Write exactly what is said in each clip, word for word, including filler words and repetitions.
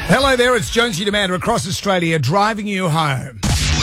Hello there, it's Jonesy Demander across Australia driving you home.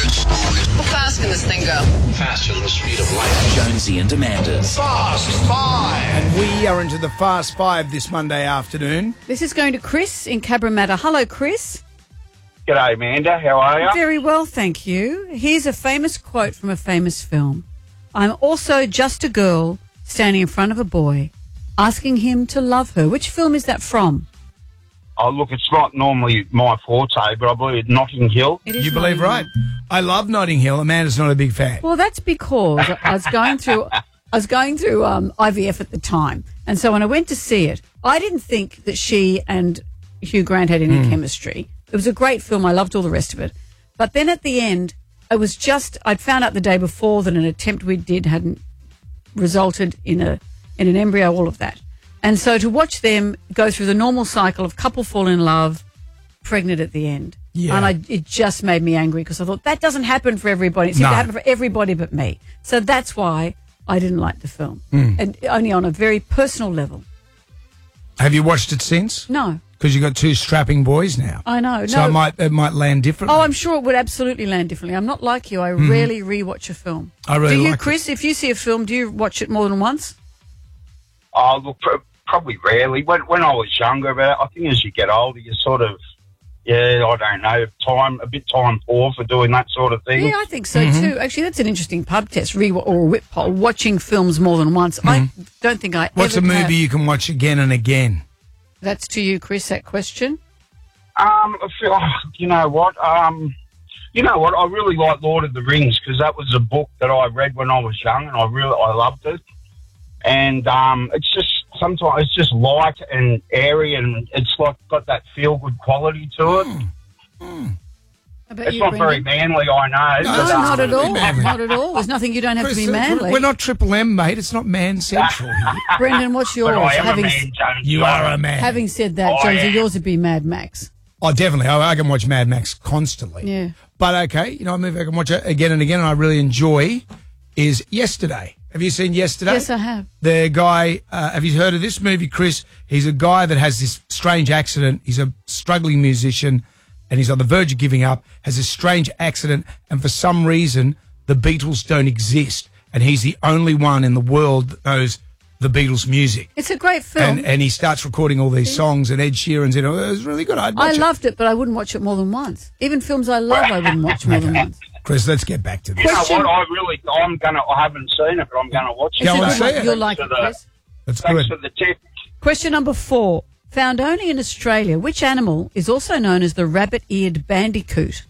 How fast can this thing go? Faster than the speed of light. Jonesy and Demander's Fast Five. And we are into the Fast Five this Monday afternoon. This is going to Chris in Cabramatta. Hello, Chris. G'day, Amanda. How are you? Very well, thank you. Here's a famous quote from a famous film. I'm also just a girl standing in front of a boy, asking him to love her. Which film is that from? Oh, look, it's not normally my forte, but I believe it's Notting Hill. It is You believe Notting right. Hill. I love Notting Hill. Amanda's not a big fan. Well, that's because I was going through I was going through um, I V F at the time. And so when I went to see it, I didn't think that she and Hugh Grant had any chemistry. It was a great film. I loved all the rest of it. But then at the end, it was just, I'd found out the day before that an attempt we did hadn't resulted in a in an embryo, all of that. And so to watch them go through the normal cycle of couple fall in love, pregnant at the end. Yeah. And I, it just made me angry because I thought that doesn't happen for everybody. It seemed No. to happen for everybody but me. So that's why I didn't like the film. And only on a very personal level. Have you watched it since? No, Because you've got two strapping boys now. I know. So no. it might, it might land differently. Oh, I'm sure it would absolutely land differently. I'm not like you. I rarely rewatch a film. I really Do you, like it. Chris? If you see a film, do you watch it more than once? Oh, look, pr- probably rarely. When when I was younger, but I think as you get older, you sort of, yeah, I don't know, time a bit time poor for doing that sort of thing. Yeah, I think so Mm-hmm. too. Actually, that's an interesting pub test, re- or a whip poll, watching films more than once. I don't think I Mm-hmm. What's a ever movie have. you can watch again and again? That's to you, Chris, that question. Um, I feel, oh, you know what? Um, you know what? I really like Lord of the Rings because that was a book that I read when I was young, and I really I loved it. And um, it's just sometimes it's just light and airy, and it's like got that feel good quality to it. How about It's you, not very Brendan? manly, I know. No, but, um, not at all. manly. Not at all. There's nothing you don't have Chris, to be manly. We're not Triple M, mate. It's not man central here. Brendan, what's But yours? I am Having, a man, Jones. You are a man. having said that, Oh, Jonesy, yeah. yours would be Mad Max. Oh, definitely. I, I can watch Mad Max constantly. Yeah. But okay, you know, a movie I can watch it again and again and I really enjoy is Yesterday. Have you seen Yesterday? Yes, I have. The guy, uh, have you heard of this movie, Chris? He's a guy that has this strange accident. He's a struggling musician and he's on the verge of giving up, has this strange accident, and for some reason, the Beatles don't exist. And he's the only one in the world that knows the Beatles' music. It's a great film. And, and he starts recording all these songs, and Ed Sheeran's in it. It was really good. I'd watch I it. loved it, but I wouldn't watch it more than once. Even films I love, I wouldn't watch more than once. Chris, let's get back to this. You know Question- what? I really, I'm gonna. I haven't seen it, but I'm gonna watch it. Go It's on, a say good it. one. You'll like it, Thanks for the- Chris. That's Thanks good. for the tip. Question number four. Found only in Australia, which animal is also known as the rabbit-eared bandicoot?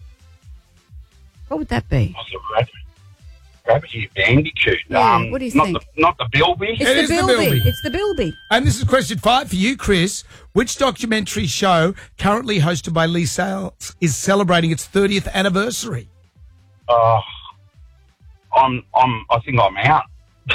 What would that be? What's a rabbit? Rabbit-eared bandicoot. Yeah, um, what do you not think? The, not the bilby. It's It the is the bilby. bilby. It's the bilby. And this is question five for you, Chris. Which documentary show, currently hosted by Lee Sales, is celebrating its thirtieth anniversary? Uh, I'm. I'm. I think I'm out.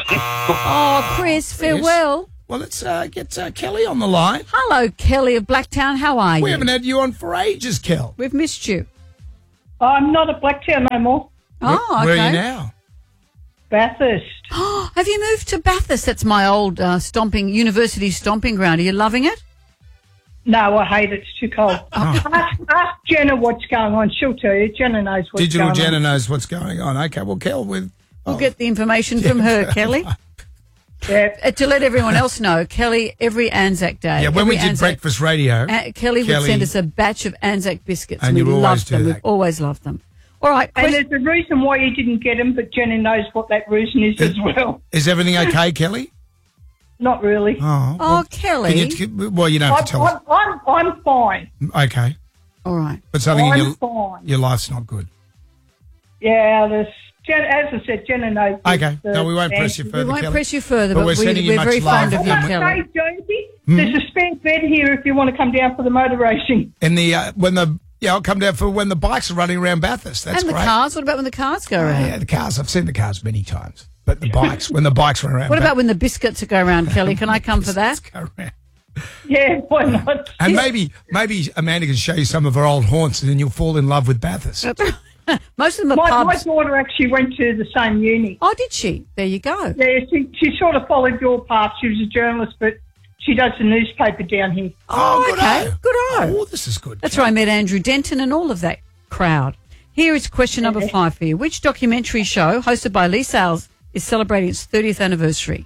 Oh, Chris, farewell. Well, let's uh, get uh, Kelly on the line. Hello, Kelly of Blacktown. How are you? We haven't had you on for ages, Kel. We've missed you. I'm not at Blacktown no more. Oh, okay. Where are you now? Bathurst. Have you moved to Bathurst? That's my old uh, stomping university stomping ground. Are you loving it? No, I hate it. It's too cold. Oh. Ask, ask Jenna what's going on. She'll tell you. Jenna knows what's Digital going Jenna on. knows what's going on. Okay, well, Kel, with We'll get the information from her, Kelly. Yeah. Uh, to let everyone else know, Kelly, every Anzac Day. yeah, when we every did Anzac- breakfast radio, Uh, Kelly, would Kelly- send us a batch of Anzac biscuits. And we you'd always loved do them. that. We've always loved them. All right. And quest- there's a reason why you didn't get them, but Jenna knows what that reason is as well. is everything okay, Kelly? Not really. Oh, oh, Kelly. Can you, well, you don't have to I'm, tell us. I'm, I'm, I'm fine. Okay, All right. but something in I'm your fine. your life's not good. Yeah, there's, Jenna, as I said, Jenna knows. Okay, the- no, we won't the press you answers. further, We won't Kelly. press you further, But but, we're we, sending you we're much very love fond of from you, the- Kelly. Hey, Jonesy, Hmm? there's a spare bed here if you want to come down for the motor racing. In the uh, when the yeah, I'll come down for when the bikes are running around Bathurst. That's And the great. cars. What about when the cars go Oh, around? yeah, the cars. I've seen the cars many times, but the bikes when the bikes run around. What about Bath- when the biscuits go around, Kelly? Can I come for that? go around. Yeah, why not? And maybe maybe Amanda can show you some of her old haunts, and then you'll fall in love with Bathurst. Most of them are My, my pubs. daughter actually went to the same uni. Oh, did she? There you go. Yeah, she, she sort of followed your path. She was a journalist, but she does the newspaper down here. Oh, good okay. eye. Good Oh, Oh, this is good. That's where I met Andrew Denton and all of that crowd. Here is question number five for you. Which documentary show hosted by Lee Sales is celebrating its thirtieth anniversary?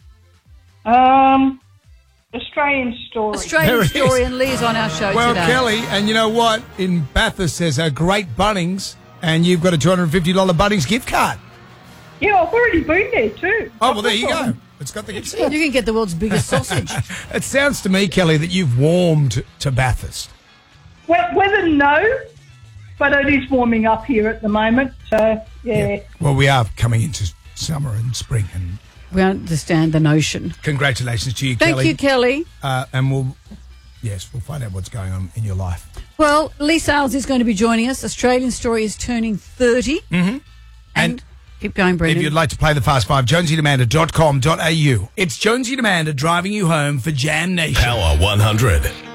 Um, Australian Story. There Australian it Story, is. and Lee's on our show Well, today. Kelly, and you know what? In Bathurst, there's a great Bunnings, and you've got a two hundred fifty dollars Bunnings gift card. Yeah, I've already been there too. Oh, well, there you go. It's got the gift card. You can get the world's biggest sausage. It sounds to me, Kelly, that you've warmed to Bathurst. We- Weather, no, but it is warming up here at the moment. So, yeah. Well, we are coming into summer and spring, and We understand the notion. congratulations to you, Thank Kelly. you, Kelly. Uh, and we'll, yes, we'll find out what's going on in your life. Well, Lee Sales is going to be joining us. Australian Story is turning thirty. Mm-hmm. And, And keep going, Brendan. if you'd like to play the Fast Five, jonesy demander dot com dot a u. It's Jonesy Demander driving you home for Jam Nation. Power one hundred.